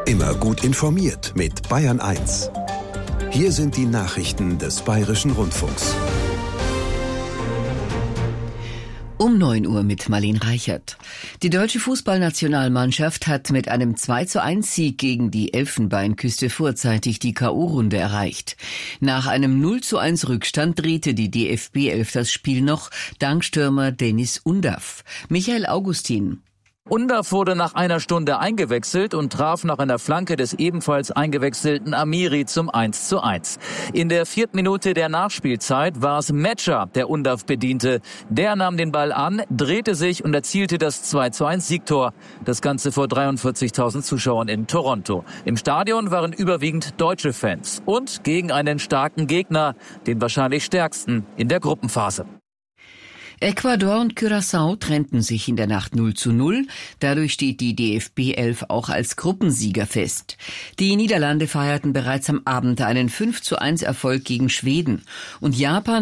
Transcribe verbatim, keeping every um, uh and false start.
Immer gut informiert mit Bayern eins. Hier sind die Nachrichten des Bayerischen Rundfunks. Um neun Uhr mit Marlene Reichert. Die deutsche Fußballnationalmannschaft hat mit einem zwei zu eins Sieg gegen die Elfenbeinküste vorzeitig die K O-Runde erreicht. Nach einem null zu eins Rückstand drehte die D F B elf das Spiel noch, dank Stürmer Deniz Undav. Michael Augustin. Undav wurde nach einer Stunde eingewechselt und traf nach einer Flanke des ebenfalls eingewechselten Amiri zum eins zu eins. In der vierten Minute der Nachspielzeit war es Metscher, der Undav bediente. Der nahm den Ball an, drehte sich und erzielte das zwei zu eins Siegtor. Das Ganze vor dreiundvierzigtausend Zuschauern in Toronto. Im Stadion waren überwiegend deutsche Fans und gegen einen starken Gegner, den wahrscheinlich stärksten in der Gruppenphase. Ecuador und Curaçao trennten sich in der Nacht null zu null. Dadurch steht die D F B elf auch als Gruppensieger fest. Die Niederlande feierten bereits am Abend einen fünf zu eins Erfolg gegen Schweden. Und Japan